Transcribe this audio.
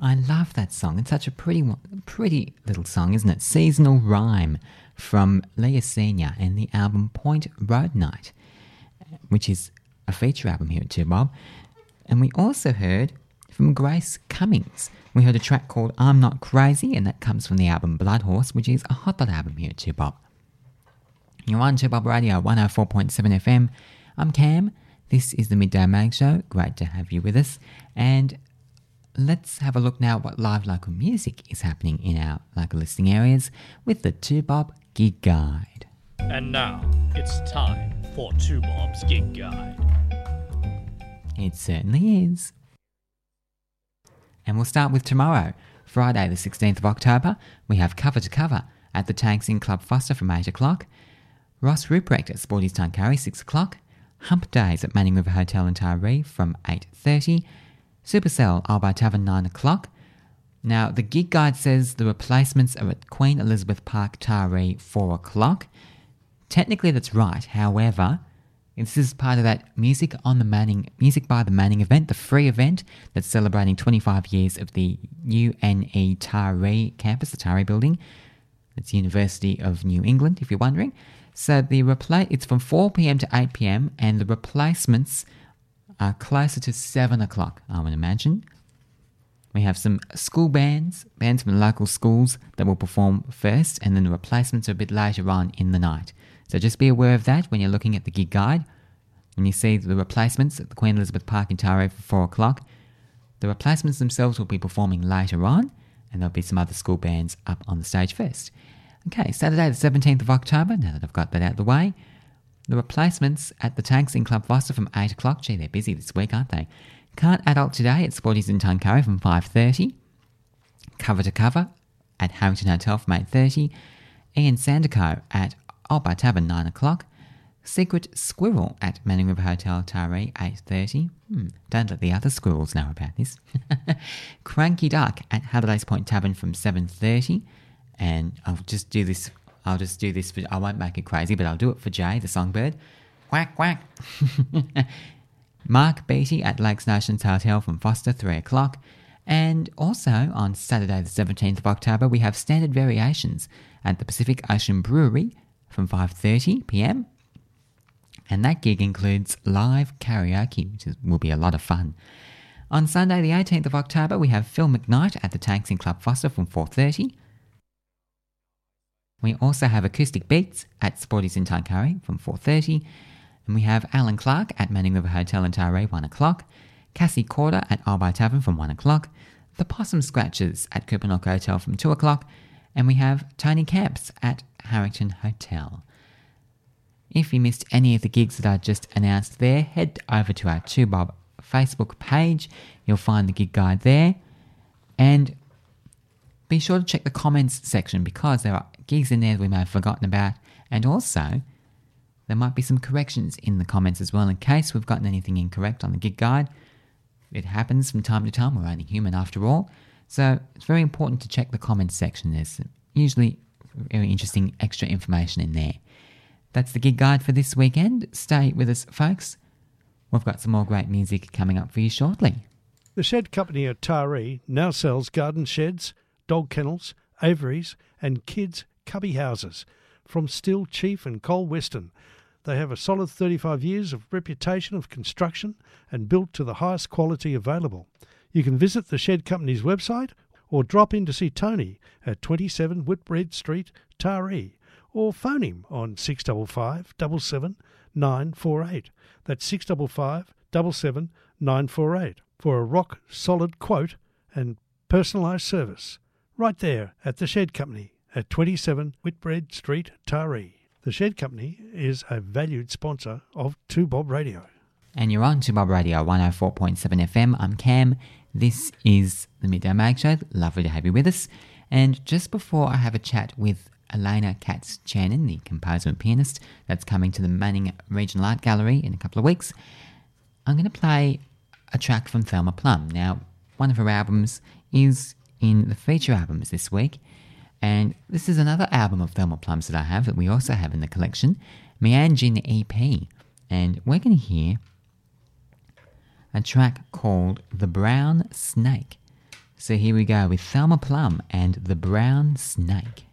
I love that song. It's such a pretty little song, isn't it? Seasonal Rhyme from Leah Senior and the album Point Road Night, which is a feature album here at 2Bob. And we also heard from Grace Cummings. We heard a track called I'm Not Crazy, and that comes from the album Blood Horse, which is a hot lot album here at 2Bob. You're on 2Bob Radio 104.7 FM. I'm Cam. This is the Midday Mag Show. Great to have you with us. And let's have a look now at what live local music is happening in our local listening areas with the 2Bob Gig Guide. And now it's time for 2Bob's Gig Guide. It certainly is. And we'll start with tomorrow, Friday the 16th of October. We have Cover to Cover at the Tanks in Club Foster from 8 o'clock. Ross Ruprecht at Sporty's Tuncurry, 6 o'clock. Hump Days at Manning River Hotel in Taree from 8:30. Supercell Albi Tavern, 9 o'clock. Now, the gig guide says the replacements are at Queen Elizabeth Park, Taree, 4 o'clock. Technically, that's right. However, this is part of that Music by the Manning event, the free event that's celebrating 25 years of the UNE Taree campus, the Taree building. It's University of New England, if you're wondering. So it's from 4 p.m. to 8 p.m. and the replacements are closer to 7 o'clock, I would imagine. We have some school bands from local schools that will perform first, and then the replacements are a bit later on in the night. So just be aware of that when you're looking at the gig guide. When you see the replacements at the Queen Elizabeth Park in Taree for 4 o'clock, the replacements themselves will be performing later on, and there'll be some other school bands up on the stage first. Okay, Saturday the 17th of October, now that I've got that out of the way, the replacements at the Tanks in Club Foster from 8 o'clock. Gee, they're busy this week, aren't they? Can't Adult Today at Sporty's in Tuncurry from 5:30. Cover to Cover at Harrington Hotel from 8:30. Ian Sandico at Albi Tavern, 9 o'clock. Secret Squirrel at Manning River Hotel, Taree, 8:30. Don't let the other squirrels know about this. Cranky Duck at Halliday's Point Tavern from 7:30. And I won't make it crazy, but I'll do it for Jay, the songbird. Quack, quack. Mark Beattie at Lakes Nations Hotel from Foster, 3 o'clock. And also on Saturday the 17th of October, we have Standard Variations at the Pacific Ocean Brewery from 5:30 p.m. And that gig includes live karaoke, which will be a lot of fun. On Sunday the 18th of October, we have Phil McKnight at the Tanks in Club Foster from 4:30. We also have Acoustic Beats at Sporty's in Tuncurry from 4:30. And we have Alan Clark at Manning River Hotel in Taree, 1 o'clock. Cassie Corder at Albi Tavern from 1 o'clock. The Possum Scratchers at Coopernock Hotel from 2 o'clock. And we have Tony Camps at Harrington Hotel. If you missed any of the gigs that I just announced there, head over to our 2Bob Facebook page. You'll find the gig guide there. And be sure to check the comments section because there are gigs in there that we may have forgotten about. And also, there might be some corrections in the comments as well in case we've gotten anything incorrect on the gig guide. It happens from time to time. We're only human after all. So it's very important to check the comments section. There's usually very interesting extra information in there. That's the gig guide for this weekend. Stay with us, folks. We've got some more great music coming up for you shortly. The Shed Company at Taree now sells garden sheds, dog kennels, aviaries and kids' cubby houses from Still, Chief and Cole Weston. They have a solid 35 years of reputation of construction and built to the highest quality available. You can visit the Shed Company's website or drop in to see Tony at 27 Whitbread Street, Taree, or phone him on 655 77 948. That's 655 77 948 for a rock-solid quote and personalised service. Right there at the Shed Company at 27 Whitbread Street, Taree. The Shed Company is a valued sponsor of 2Bob Radio. And you're on 2Bob Radio 104.7 FM. I'm Cam. This is the Midday Mag Show. Lovely to have you with us. And just before I have a chat with Elena Katz-Channon, the composer and pianist that's coming to the Manning Regional Art Gallery in a couple of weeks, I'm going to play a track from Thelma Plum. Now, one of her albums is in the feature albums this week, and this is another album of Thelma Plum's that I have that we also have in the collection, Meanjin EP, and we're going to hear a track called The Brown Snake. So here we go with Thelma Plum and the Brown Snake.